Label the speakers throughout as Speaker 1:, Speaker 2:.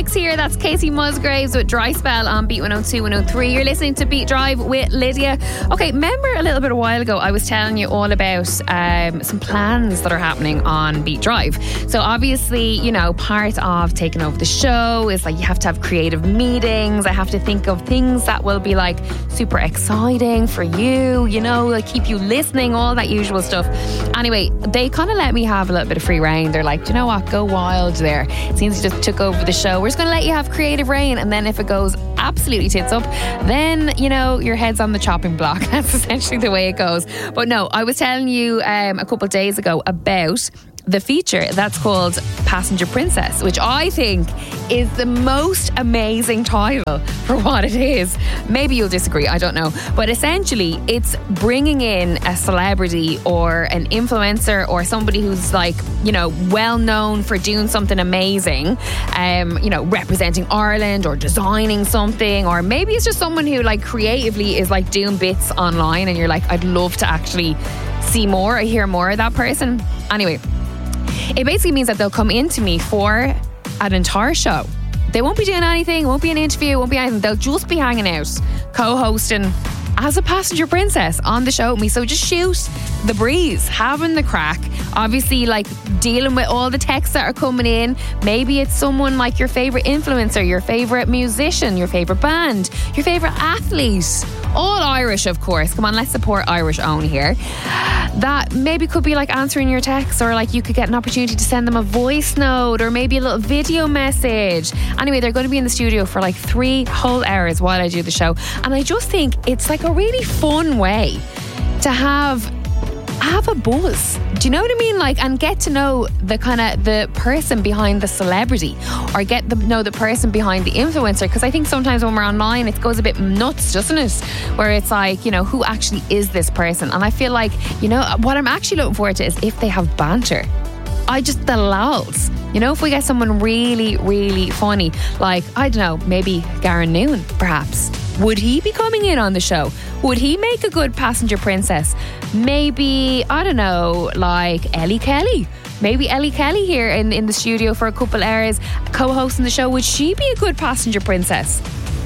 Speaker 1: mix here. That's Casey Musgraves with Dry Spell on Beat 102, 103. You're listening to Beat Drive with Lydia. Okay, remember a little bit a while ago I was telling you all about some plans that are happening on Beat Drive. So obviously, you know, part of taking over the show is like you have to have creative meetings. I have to think of things that will be like super exciting for you, you know, like keep you listening, all that usual stuff. Anyway, they kind of let me have a little bit of free reign. They're like, do you know what, go wild there. It seems you just took over the show. We're just going to let you have creative reign, and then if it goes absolutely tits up, then, you know, your head's on the chopping block. That's essentially the way it goes. But no, I was telling you a couple of days ago about the feature that's called Passenger Princess, which I think is the most amazing title for what it is. Maybe you'll disagree, I don't know. But essentially, it's bringing in a celebrity or an influencer or somebody who's like, you know, well known for doing something amazing, you know, representing Ireland or designing something, or maybe it's just someone who like creatively is like doing bits online and you're like, I'd love to actually see more or hear more of that person. Anyway, it basically means that they'll come into me for an entire show. They won't be doing anything, won't be an interview, won't be anything. They'll just be hanging out, co-hosting as a passenger princess on the show with me. So just shoot the breeze, having the crack. Obviously, like dealing with all the texts that are coming in. Maybe it's someone like your favourite influencer, your favourite musician, your favourite band, your favourite athlete. All Irish, of course. Come on, let's support Irish own here. That maybe could be like answering your texts, or like you could get an opportunity to send them a voice note or maybe a little video message. Anyway, they're going to be in the studio for like 3 whole hours while I do the show. And I just think it's like a really fun way to have a buzz. Do you know what I mean? Like, and get to know the kind of the person behind the celebrity, or get to know the person behind the influencer. Because I think sometimes when we're online, it goes a bit nuts, doesn't it? Where it's like, you know, who actually is this person? And I feel like, you know, what I'm actually looking forward to is if they have banter. The lulz. You know, if we get someone really, really funny, like, I don't know, maybe Garen Noon, perhaps. Would he be coming in on the show? Would he make a good passenger princess? Maybe, I don't know, like Ellie Kelly. Maybe Ellie Kelly here in the studio for a couple hours, co-hosting the show. Would she be a good passenger princess?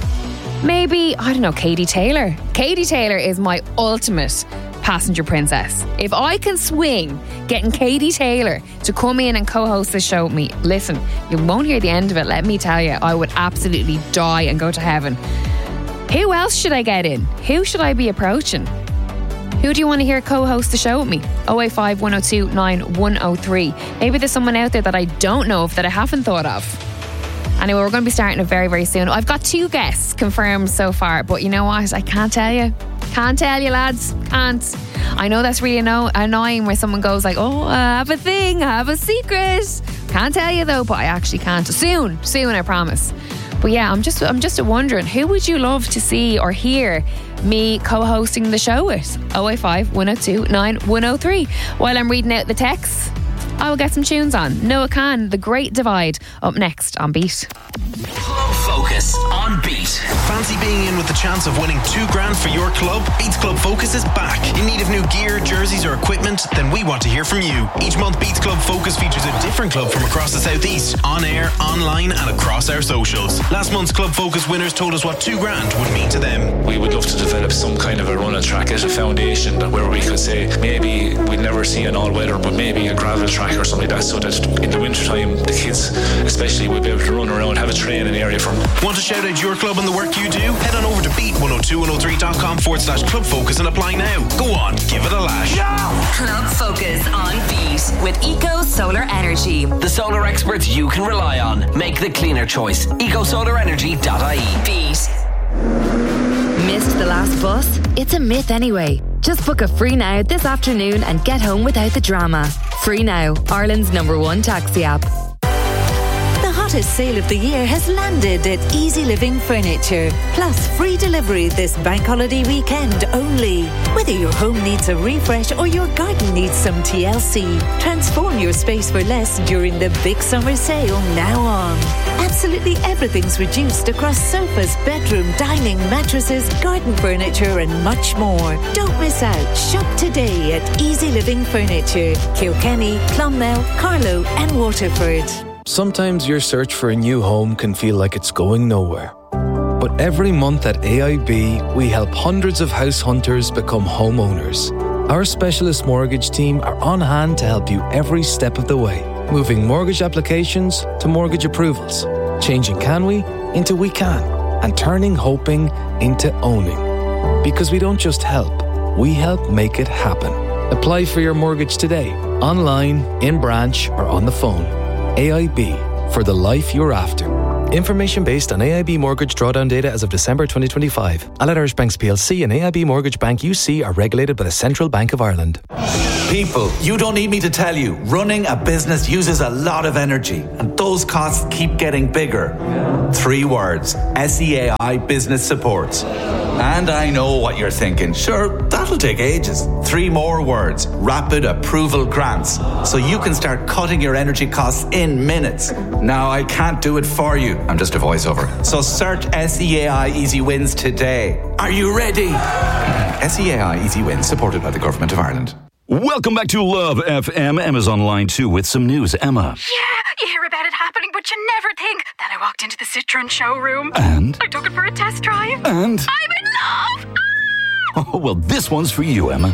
Speaker 1: Maybe, I don't know, Katie Taylor. Katie Taylor is my ultimate passenger princess. If I can swing getting Katie Taylor to come in and co-host the show with me, listen, you won't hear the end of it, let me tell you. I would absolutely die and go to heaven. Who else should I get in? Who should I be approaching? Who do you want to hear co-host the show with me? 085 102 9103. Maybe there's someone out there that I don't know of that I haven't thought of. Anyway, we're going to be starting it very, very soon. I've got 2 guests confirmed so far, but you know what? I can't tell you. Can't tell you, lads. Can't. I know that's really annoying where someone goes like, oh, I have a thing, I have a secret. Can't tell you though, but I actually can't. Soon, I promise. But yeah, I'm just wondering, who would you love to see or hear me co-hosting the show with? 085 102 9103. While I'm reading out the texts, I will get some tunes on. Noah Khan, The Great Divide, up next on Beat.
Speaker 2: Club Focus on Beat.
Speaker 3: Fancy being in with the chance of winning $2,000 for your club? Beat's Club Focus is back. In need of new gear, jerseys or equipment? Then we want to hear from you. Each month Beat's Club Focus features a different club from across the southeast, on air, online and across our socials. Last month's Club Focus winners told us what $2,000 would mean to them.
Speaker 4: We would love to develop some kind of a running track as a foundation where we could say maybe we'd never see an all-weather, but maybe a gravel track or something like that, so that in the winter time the kids especially would be able to run around, have a training area from.
Speaker 3: Want to shout out your club and the work you do? Head on over to beat102103.com/club focus and apply now. Go on, give it a lash.
Speaker 5: Club Focus on Beat with Eco Solar Energy.
Speaker 2: The solar experts you can rely on. Make the cleaner choice. EcoSolarEnergy.ie.
Speaker 5: Beat.
Speaker 6: Missed the last bus? It's a myth anyway. Just book a Free Now this afternoon and get home without the drama. Free Now, Ireland's #1 taxi app.
Speaker 7: The hottest sale of the year has landed at Easy Living Furniture. Plus free delivery this bank holiday weekend only. Whether your home needs a refresh or your garden needs some TLC, transform your space for less during the big summer sale now on. Absolutely everything's reduced across sofas, bedroom, dining, mattresses, garden furniture and much more. Don't miss out. Shop today at Easy Living Furniture, Kilkenny, Clonmel, Carlow and Waterford.
Speaker 8: Sometimes your search for a new home can feel like it's going nowhere. But every month at AIB, we help hundreds of house hunters become homeowners. Our specialist mortgage team are on hand to help you every step of the way, moving mortgage applications to mortgage approvals, changing can we into we can, and turning hoping into owning. Because we don't just help, we help make it happen. Apply for your mortgage today, online, in branch, or on the phone. AIB, for the life you're after. Information based on AIB mortgage drawdown data as of December 2025. Allied Irish Banks PLC and AIB Mortgage Bank UC are regulated by the Central Bank of Ireland.
Speaker 9: People, you don't need me to tell you, running a business uses a lot of energy, and those costs keep getting bigger. 3 words: SEAI Business Supports. And I know what you're thinking. Sure, that'll take ages. 3 more words: Rapid Approval Grants. So you can start cutting your energy costs in minutes. Now, I can't do it for you. I'm just a voiceover. So search SEAI Easy Wins today. Are you ready? SEAI Easy Wins, supported by the Government of Ireland.
Speaker 10: Welcome back to Love FM. Emma's on line 2 with some news. Emma.
Speaker 11: Yeah, you hear about it happening, but you never think. Then I walked into the Citroen showroom.
Speaker 10: And?
Speaker 11: I took it for a test drive.
Speaker 10: And?
Speaker 11: I'm in love!
Speaker 10: Oh, well, this one's for you, Emma.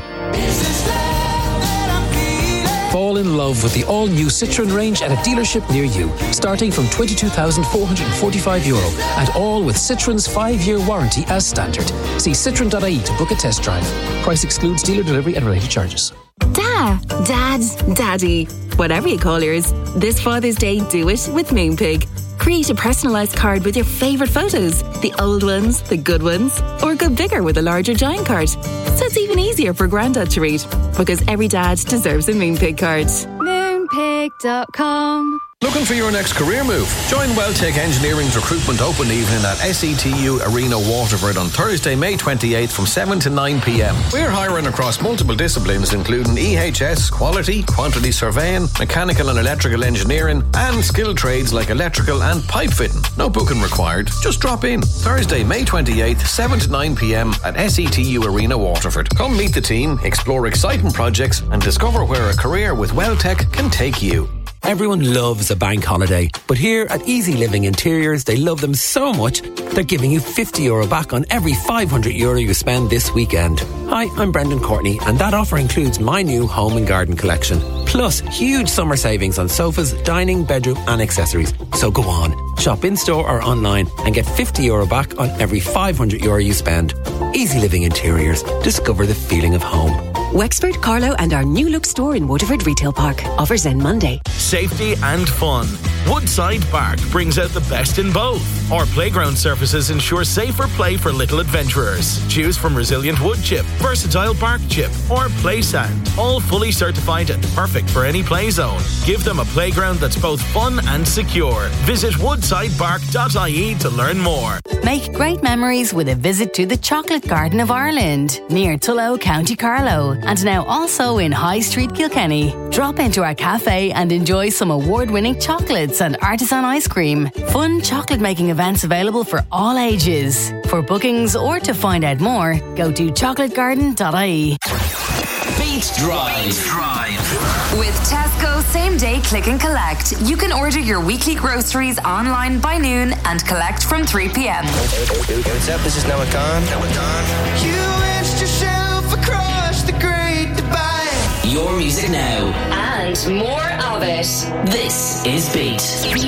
Speaker 12: Fall in love with the all-new Citroen range at a dealership near you, starting from €22,445, and all with Citroen's 5-year warranty as standard. See citroen.ie to book a test drive. Price excludes dealer delivery and related charges.
Speaker 13: Dad, Daddy, whatever you call yours, this Father's Day, do it with Moonpig. Create a personalised card with your favourite photos, the old ones, the good ones, or go bigger with a larger giant card. So it's even easier for Grandad to read, because every dad deserves a Moonpig card.
Speaker 14: Moonpig.com. Looking for your next career move? Join Welltech Engineering's recruitment open evening at SETU Arena Waterford on Thursday, May 28th from 7 to 9 p.m. We're hiring across multiple disciplines including EHS, quality, quantity surveying, mechanical and electrical engineering, and skilled trades like electrical and pipe fitting. No booking required. Just drop in. Thursday, May 28th, 7 to 9 p.m. at SETU Arena Waterford. Come meet the team, explore exciting projects, and discover where a career with Welltech can take you.
Speaker 15: Everyone loves a bank holiday, but here at Easy Living Interiors, they love them so much, they're giving you €50 back on every €500 you spend this weekend. Hi, I'm Brendan Courtney, and that offer includes my new home and garden collection, plus huge summer savings on sofas, dining, bedroom and accessories. So go on, shop in-store or online and get €50 back on every €500 you spend. Easy Living Interiors. Discover the feeling of home.
Speaker 16: Wexford, Carlow and our new look store in Waterford Retail Park. Offers end Monday.
Speaker 17: Safety and fun. Woodside Park brings out the best in both. Our playground surfaces ensure safer play for little adventurers. Choose from resilient wood chip, versatile bark chip or play sand. All fully certified and perfect for any play zone. Give them a playground that's both fun and secure. Visit woodsidepark.ie to learn more.
Speaker 18: Make great memories with a visit to the Chocolate Garden of Ireland near Tullow, County Carlow, and now also in High Street, Kilkenny. Drop into our cafe and enjoy some award-winning chocolates and artisan ice cream. Fun chocolate making events available for all ages. For bookings or to find out more, go to chocolategarden.ie.
Speaker 2: Beat Drive.
Speaker 5: With Tesco Same Day Click and Collect, you can order your weekly groceries online by noon and collect from 3 p.m.
Speaker 19: What's up? This is Noah Khan.
Speaker 20: You wedged yourself across the Great Divide.
Speaker 2: Your music now.
Speaker 5: And more of it.
Speaker 2: This is Beat.